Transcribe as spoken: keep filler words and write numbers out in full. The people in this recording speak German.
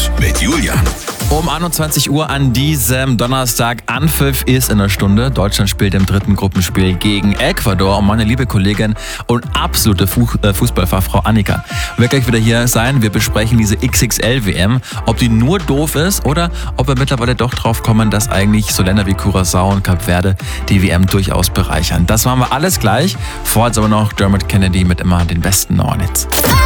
Sport mit Julian. Um einundzwanzig Uhr an diesem Donnerstag. Anpfiff ist in der Stunde. Deutschland spielt im dritten Gruppenspiel gegen Ecuador. Und meine liebe Kollegin und absolute Fußballfachfrau Annika wird gleich wieder hier sein. Wir besprechen diese X X L-W M. Ob die nur doof ist oder ob wir mittlerweile doch drauf kommen, dass eigentlich so Länder wie Curaçao und Kap Verde die W M durchaus bereichern. Das machen wir alles gleich. Vorher aber noch Dermot Kennedy mit immer den besten Neuen Hits.